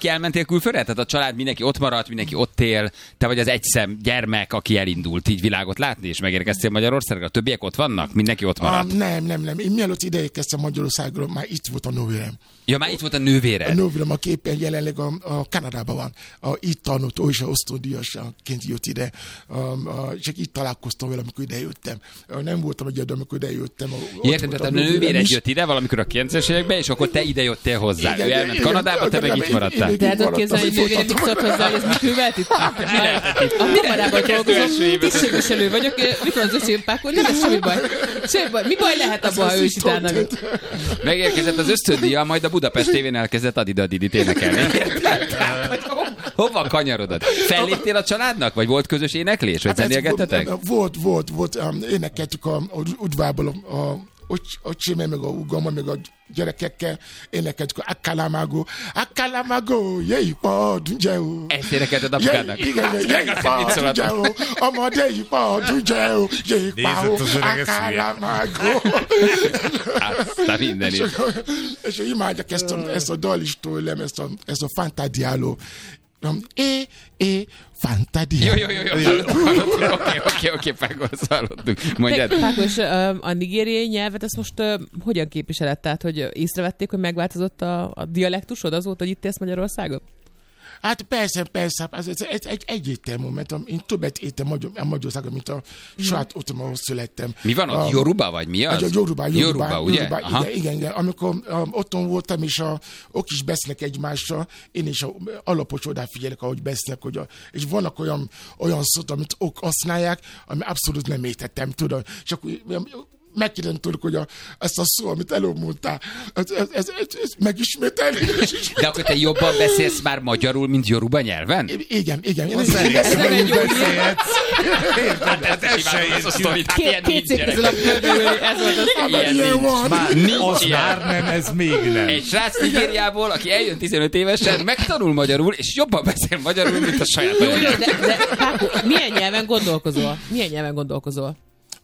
Mindenki elmentél külföldre? Tehát a család mindenki ott maradt, mindenki ott él. Te vagy az egyszem gyermek, aki elindult így világot látni, és megérkeztél Magyarországra. A többiek ott vannak? Mindenki ott maradt? Nem. Én mielőtt ide érkeztem Magyarországra, már itt volt a nővérem. Ja, már itt volt a nővéred. A nővérem, aki éppen jelenleg a Kanadában van. Itt tanult, ő is osztódíjasként jött ide. Csak itt találkoztam vele, amikor ide jöttem. Nem voltam egyedül, amikor ide jöttem. Értem, tehát a nővéred jött ide valamikor a 90-es években, és akkor te ide jöttél hozzá. Ő elment Kanadába, te meg itt maradtál. Tehát ott képzelni, hogy nővérem mit szólt hozzá, hogy ez mit művelt itt? A kamarában dolgozom, tisztségviselő vagyok. Mit van az öcsém Pákon? Nem lesz semmi baj. Mi baj lehet abban, ha ő is utána? Megérkezett az ösztöndíja, majd a Budapest tévén elkezdett Adidadidit énekelni. Hova kanyarodod? Felléptél a családnak? Vagy volt közös éneklés? Vagy zenélgettetek? Volt. Énekeltük a udvarból öcsémmel, meg a ugammal, meg a gyerekekkel. Énekeltük a Akkalamago, jépa, dunjeo. Ezt énekelted apukádnak? Igen, jépa, dunjeo. Amade jépa, dunjeo, jépa, Akkalamago. Aztán mindenit. És imádják ezt a dal is tőlem, ezt a Fantadiáló. Fantadiáló. Jó. Oké, Pákos, hallottuk. Mondjad. Pákos, a nigériai nyelvet ezt most hogyan képviseled? Tehát, hogy észrevették, hogy megváltozott a dialektusod azóta, hogy itt élsz Magyarországon? Hát persze, ez egyértelmű, mert én többet éltem Magyarországon, mint a saját otthon, ahol születtem. Mi van ott? Yoruba vagy mi az? Yoruba, ugye? Igen. Amikor otthon voltam, és ők is beszélnek egymással, én is alapos odafigyelek, ahogy beszélnek, és vannak olyan szót, amit ők használják, ami abszolút nem értettem, tudod. És akkor megkérdezem tőlük, hogy ezt a szó, amit előbb mondtál, ez megismételni. De akkor te jobban beszélsz már magyarul, mint yoruba nyelven? Igen. Ez nem egy jó hír. Ez a sztorit. Két székezzel a földről, ez volt az. Nincs már nem, ez még nem. Egy srác Nigériából, aki eljön 15 évesen, megtanul magyarul, és jobban beszél magyarul, mint a saját anyanyelv. De Pákó, milyen nyelven gondolkozol?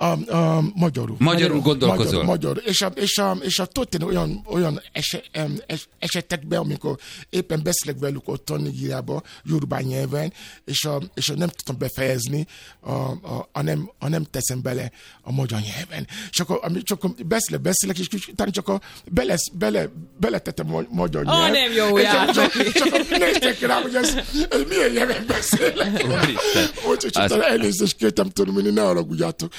Magyarul gondolkozol. Magyarul. És a történet olyan esetekben, amikor éppen beszélek velük ott Nigériában, Yoruba nyelven, és nem tudtam befejezni, nem teszem bele a magyar nyelven. Csak beszélek, és utána csak beletettem a magyar nyelven. Nem jó játék. Csak néztek rá, hogy ez milyen nyelven beszélek. Úgyhogy elnézést kértem tőlem, hogy ne haragudjátok.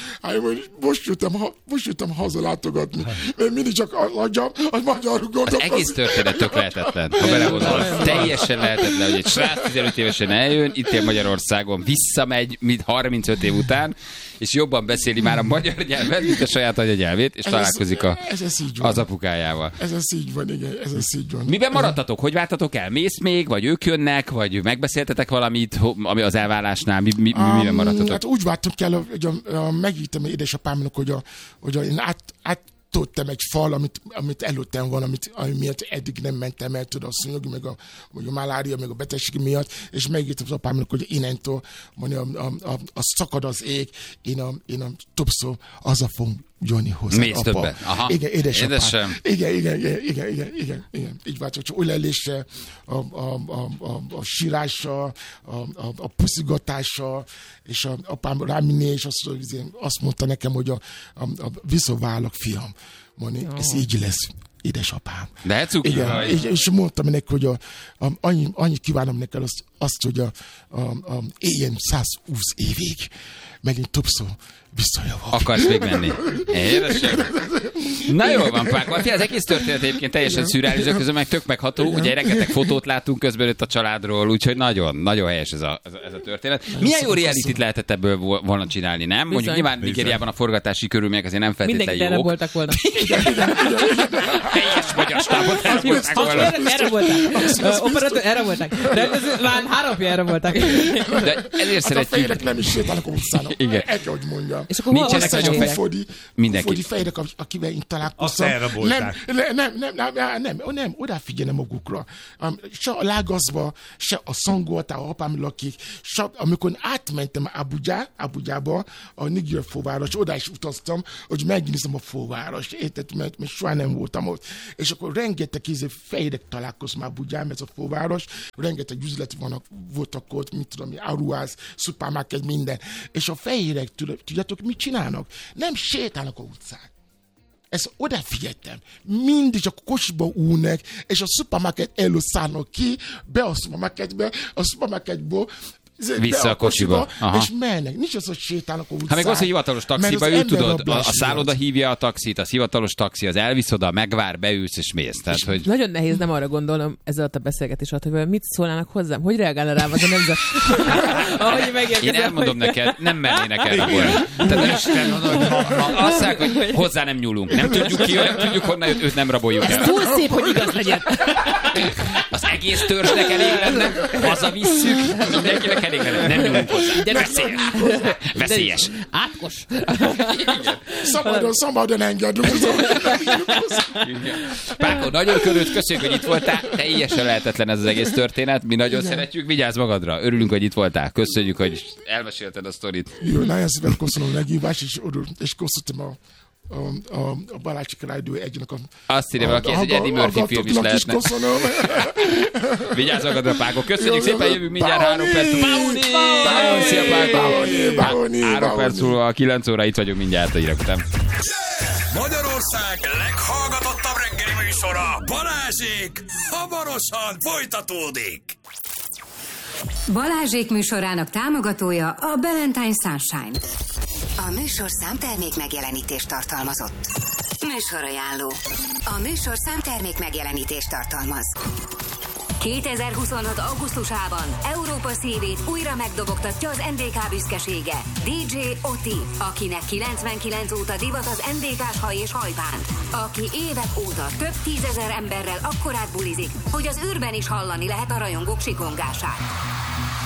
Most jöttem haza látogatni, mert mindig csak a magyarul gondolkozom. Az egész történet tök lehetetlen, ha belegondolod. Teljesen lehetetlen, hogy egy srác 15 évesen eljön, itt él Magyarországon, visszamegy, mint 35 év után, és jobban beszéli már a magyar nyelvet, mint a saját anyanyelvét, és találkozik az apukájával. Ez így van, igen, ez így van. Miben maradtatok? Hogy váltatok el? Mész még, vagy ők jönnek, vagy megbeszéltetek valamit, ami az elválásnál? Miben maradtatok? Hát úgy vártunk el, hogy megírtam édesapámnak, hogy én áttoltam egy fal, amit előttem van, ami miatt eddig nem mentem el, tudod, a szúnyog, meg a malária, meg a betegség miatt, és megírtam az apámnak, hogy innentől a szakad az ég, én többször haza fogom jönni hozzá. Mész többet? Aha. Igen, édesapám. Igen. Igen. Így van, csak ölelése, a sírása, a puszigatása, és a apám ráminé, és azt mondta nekem, hogy visszaválok, fiam. Mondani, ez így lesz, édesapám. De cuki. Igen, és mondtam neki, hogy annyit kívánom neki azt, hogy éljen 120 évig, mert én többször visszajövök. Akarsz még menni? Édesem. Na jól van, Pákó. Az egész történet egyébként teljesen szürreális, közben meg tök megható. Ugye rengeteg fotót látunk közben itt a családról, úgyhogy nagyon, nagyon helyes ez a történet. Milyen jó realityt lehetett ebből volna csinálni, nem? Mondjuk nyilván Nigériában a forgatási körülmények azért nem feltétlenül jók. Mindenki voltak volna. Teljes magyar stábot erre voltak volna. Erre voltak. Operatőr, erre voltak. Már 3 napja erre voltak. De ezért szeretjük. A fejek nem is sétálnak utcán. Egy, hogy mondjam. És akkor Nincsenek hol nagyon mindenki. Ufodi fejrek, akivel én találkoztam. Azt elrabolták. Nem, odafigyelne magukra. Se a Lágaszba, se a Szangoltá, a apám lakik, se amikor átmentem Abujába, a Niger főváros, oda is utaztam, hogy megnézem a főváros, érted, mert soha nem voltam ott. És akkor rengeteg fejrek találkoztam Abujában, ez a főváros, rengeteg üzlet voltak ott, mit tudom, áruház, szupermarket, minden. És a fehérek, tudjátok, mit csinálnak? Nem sétálnak a utcán. Ezt odafigyeltem. Mindig a kocsiba ülnek, és a szupermarket előtt szállnak ki, be a szupermarketbe, a szupermarketból, vissza a kocsiba. És mennek. Nincs az, hogy sétálnak a utcán. Hát meg az, hogy hivatalos taxiba ül, tudod, a szálloda hívja a taxit, az hivatalos taxi, az elvisz oda, megvár, beülsz és mész. Tehát, hogy... Nagyon nehéz, nem arra gondolom ezzel a beszélgetés alatt, hogy mit szólnának hozzám, hogy reagálna rám az a nemzet. Én elmondom neked, nem mernének elrabolni. Tehát azt mondják, hogy hozzá nem nyúlunk. Nem tudjuk ki, nem tudjuk honnan jött, őt nem raboljuk el. Túl szép, hogy igaz legyen. Az egész törzsnek elég lenne, hazavisszük, mindenkinek elég lenne. Nem nyúlunk hozzá. De veszélyes. Átkos. Szabadon engedünk. Páko, nagyon köszönjük, hogy itt voltál. Teljesen lehetetlen ez az egész történet. Mi nagyon szeretjük. Vigyázz magadra. Örülünk, hogy itt voltál. Köszönjük, hogy elmesélted a sztorit. Jó, nagyon szépen köszönöm a meghívást, és köszönöm a Balácsik Rádió egynek a... Azt írja valaki, ez egy Eddie Murphy film is lehetne. Vigyázz magadra, Páko. Köszönjük szépen, jövünk mindjárt 3 perc. Báuni! Szia, Páko! 3 perc múlva, 9 óra, itt vagyunk mindjárt a hírek után. Magyarország leghallgatottabb reggeli műsora, Balázsék, hamarosan folytatódik. Balázsék műsorának támogatója a Valentine Sunshine. A műsorszám termék megjelenítést tartalmazott. Műsorajánló. A műsorszám termék megjelenítést tartalmaz. 2026. augusztusában Európa szívét újra megdobogtatja az NDK büszkesége, DJ Oti, akinek 99 óta divat az NDK-s haj és hajbánt, aki évek óta több 10 000 emberrel akkorát bulizik, hogy az űrben is hallani lehet a rajongók sikongását.